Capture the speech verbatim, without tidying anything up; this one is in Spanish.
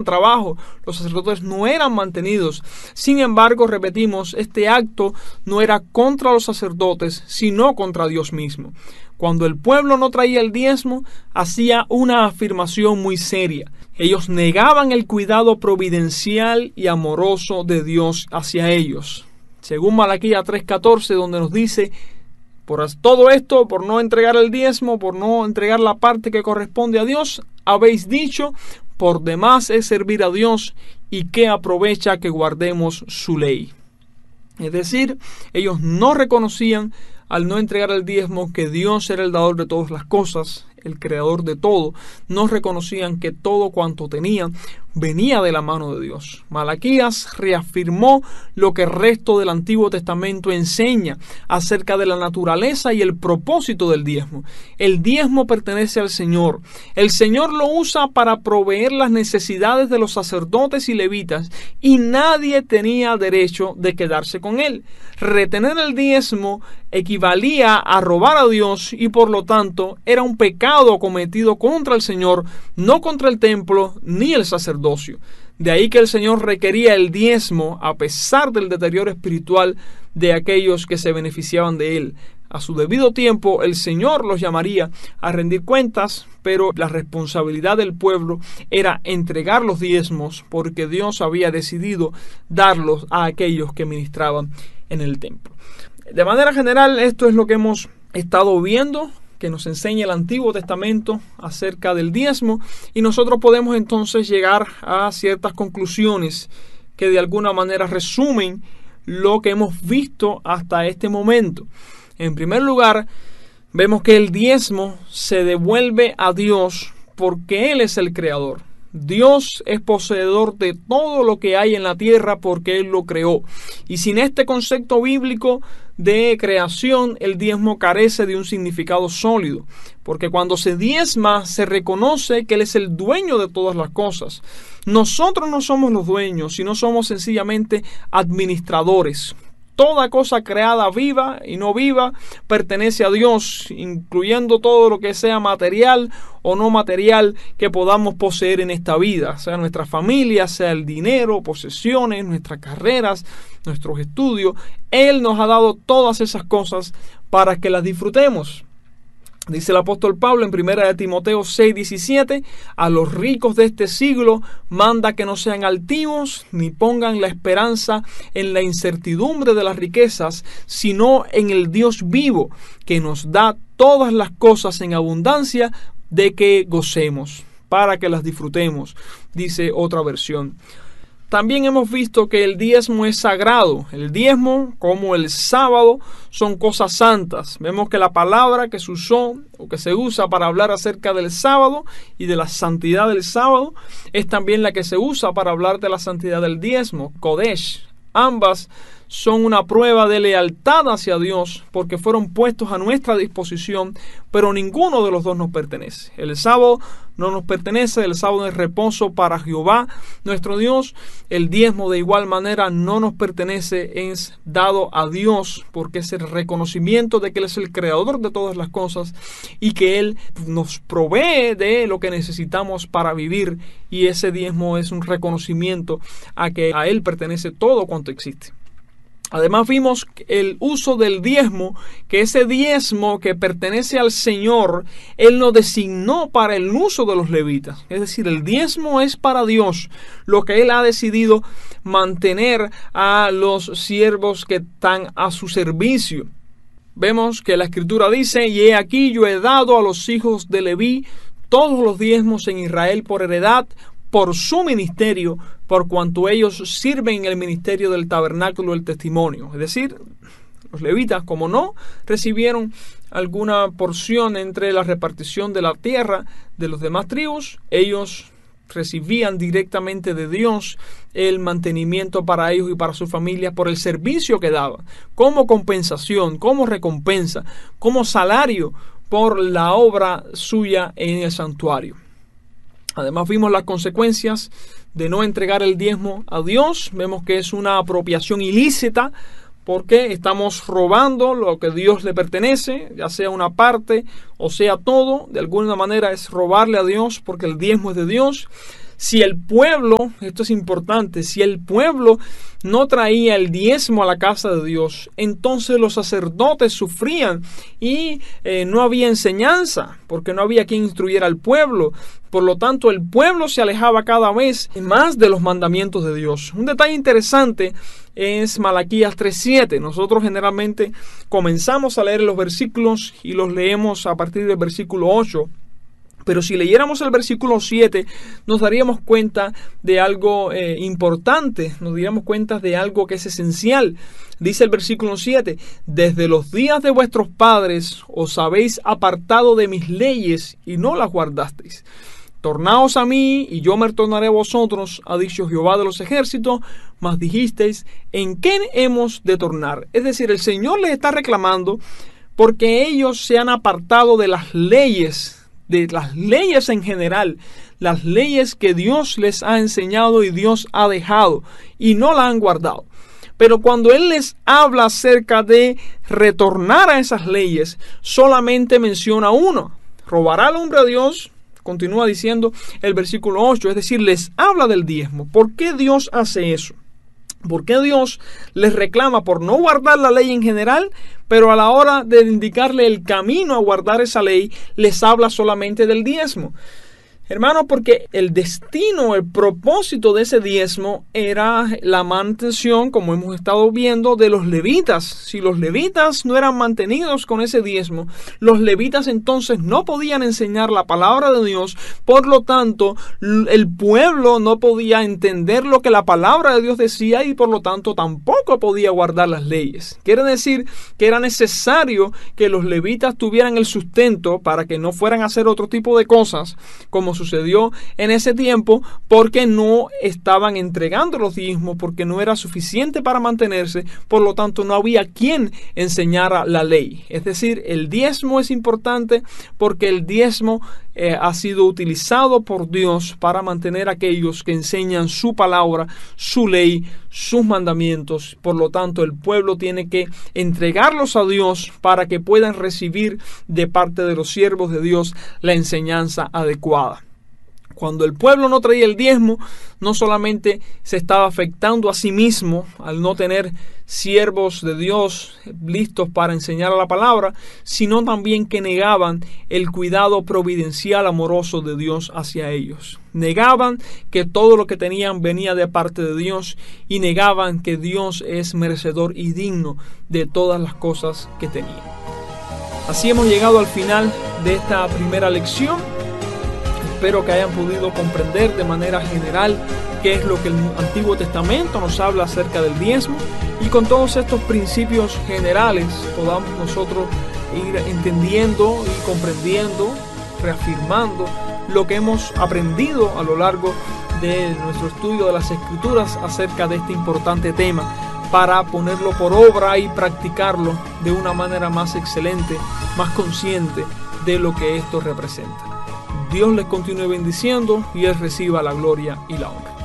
trabajo, los sacerdotes no eran mantenidos. Sin embargo, repetimos, este acto no era contra los sacerdotes, sino contra Dios mismo. Cuando el pueblo no traía el diezmo, hacía una afirmación muy seria. Ellos negaban el cuidado providencial y amoroso de Dios hacia ellos. Según Malaquías tres catorce, donde nos dice: por todo esto, por no entregar el diezmo, por no entregar la parte que corresponde a Dios, habéis dicho, por demás es servir a Dios, y qué aprovecha que guardemos su ley. Es decir, ellos no reconocían, al no entregar el diezmo, que Dios era el dador de todas las cosas, el creador de todo. No reconocían que todo cuanto tenían venía de la mano de Dios. Malaquías reafirmó lo que el resto del Antiguo Testamento enseña acerca de la naturaleza y el propósito del diezmo. El diezmo pertenece al Señor. El Señor lo usa para proveer las necesidades de los sacerdotes y levitas, y nadie tenía derecho de quedarse con él. Retener el diezmo equivalía a robar a Dios, y por lo tanto era un pecado cometido contra el Señor, no contra el templo ni el sacerdocio. De ahí que el Señor requería el diezmo a pesar del deterioro espiritual de aquellos que se beneficiaban de él. A su debido tiempo el Señor los llamaría a rendir cuentas, pero la responsabilidad del pueblo era entregar los diezmos, porque Dios había decidido darlos a aquellos que ministraban en el templo. De manera general, esto es lo que hemos estado viendo, que nos enseña el Antiguo Testamento acerca del diezmo, y nosotros podemos entonces llegar a ciertas conclusiones que de alguna manera resumen lo que hemos visto hasta este momento. En primer lugar, vemos que el diezmo se devuelve a Dios porque Él es el creador. Dios es poseedor de todo lo que hay en la tierra porque Él lo creó. Y sin este concepto bíblico de creación, el diezmo carece de un significado sólido. Porque cuando se diezma, se reconoce que Él es el dueño de todas las cosas. Nosotros no somos los dueños, sino somos sencillamente administradores. Toda cosa creada viva y no viva pertenece a Dios, incluyendo todo lo que sea material o no material que podamos poseer en esta vida, sea nuestra familia, sea el dinero, posesiones, nuestras carreras, nuestros estudios. Él nos ha dado todas esas cosas para que las disfrutemos. Dice el apóstol Pablo en primera de Timoteo seis diecisiete, a los ricos de este siglo manda que no sean altivos, ni pongan la esperanza en la incertidumbre de las riquezas, sino en el Dios vivo, que nos da todas las cosas en abundancia, de que gocemos, para que las disfrutemos, dice otra versión. También hemos visto que el diezmo es sagrado. El diezmo, como el sábado, son cosas santas. Vemos que la palabra que se usó o que se usa para hablar acerca del sábado y de la santidad del sábado es también la que se usa para hablar de la santidad del diezmo, Kodesh. Ambas son una prueba de lealtad hacia Dios porque fueron puestos a nuestra disposición, pero ninguno de los dos nos pertenece. El sábado no nos pertenece, el sábado es reposo para Jehová, nuestro Dios. El diezmo de igual manera no nos pertenece, es dado a Dios porque es el reconocimiento de que Él es el creador de todas las cosas y que Él nos provee de lo que necesitamos para vivir, y ese diezmo es un reconocimiento a que a Él pertenece todo cuanto existe. Además vimos el uso del diezmo, que ese diezmo que pertenece al Señor, Él lo designó para el uso de los levitas. Es decir, el diezmo es para Dios, lo que Él ha decidido mantener a los siervos que están a su servicio. Vemos que la Escritura dice, y he aquí yo he dado a los hijos de Leví todos los diezmos en Israel por heredad, por su ministerio, por cuanto ellos sirven en el ministerio del tabernáculo del testimonio. Es decir, los levitas, como no recibieron alguna porción entre la repartición de la tierra de los demás tribus, ellos recibían directamente de Dios el mantenimiento para ellos y para su familia por el servicio que daban, como compensación, como recompensa, como salario por la obra suya en el santuario. Además vimos las consecuencias de no entregar el diezmo a Dios. Vemos que es una apropiación ilícita porque estamos robando lo que Dios le pertenece, ya sea una parte o sea todo. De alguna manera es robarle a Dios porque el diezmo es de Dios. Si el pueblo, esto es importante, si el pueblo no traía el diezmo a la casa de Dios, entonces los sacerdotes sufrían y eh, no había enseñanza, porque no había quien instruyera al pueblo. Por lo tanto, el pueblo se alejaba cada vez más de los mandamientos de Dios. Un detalle interesante es Malaquías tres siete. Nosotros generalmente comenzamos a leer los versículos y los leemos a partir del versículo ocho. Pero si leyéramos el versículo siete, nos daríamos cuenta de algo eh, importante, nos daríamos cuenta de algo que es esencial. Dice el versículo siete, desde los días de vuestros padres os habéis apartado de mis leyes y no las guardasteis. Tornaos a mí y yo me retornaré a vosotros, ha dicho Jehová de los ejércitos, mas dijisteis, ¿en qué hemos de tornar? Es decir, el Señor les está reclamando porque ellos se han apartado de las leyes, de las leyes en general, las leyes que Dios les ha enseñado y Dios ha dejado, y no la han guardado. Pero cuando Él les habla acerca de retornar a esas leyes, solamente menciona uno: robará al hombre a Dios. Continúa diciendo el versículo ocho, es decir, les habla del diezmo. ¿Por qué Dios hace eso? ¿Por qué Dios les reclama por no guardar la ley en general, pero a la hora de indicarle el camino a guardar esa ley, les habla solamente del diezmo? Hermano, porque el destino, el propósito de ese diezmo era la mantención, como hemos estado viendo, de los levitas. Si los levitas no eran mantenidos con ese diezmo, los levitas entonces no podían enseñar la palabra de Dios. Por lo tanto, el pueblo no podía entender lo que la palabra de Dios decía y por lo tanto tampoco podía guardar las leyes. Quiere decir que era necesario que los levitas tuvieran el sustento para que no fueran a hacer otro tipo de cosas, como sucedió en ese tiempo, porque no estaban entregando los diezmos, porque no era suficiente para mantenerse. Por lo tanto, no había quien enseñara la ley. Es decir, el diezmo es importante porque el diezmo eh, ha sido utilizado por Dios para mantener a aquellos que enseñan su palabra, su ley, sus mandamientos. Por lo tanto, el pueblo tiene que entregarlos a Dios para que puedan recibir de parte de los siervos de Dios la enseñanza adecuada. Cuando el pueblo no traía el diezmo, no solamente se estaba afectando a sí mismo al no tener siervos de Dios listos para enseñar la palabra, sino también que negaban el cuidado providencial amoroso de Dios hacia ellos. Negaban que todo lo que tenían venía de parte de Dios y negaban que Dios es merecedor y digno de todas las cosas que tenían. Así hemos llegado al final de esta primera lección. Espero que hayan podido comprender de manera general qué es lo que el Antiguo Testamento nos habla acerca del diezmo, y con todos estos principios generales podamos nosotros ir entendiendo y comprendiendo, reafirmando lo que hemos aprendido a lo largo de nuestro estudio de las Escrituras acerca de este importante tema, para ponerlo por obra y practicarlo de una manera más excelente, más consciente de lo que esto representa. Dios les continúe bendiciendo y Él reciba la gloria y la honra.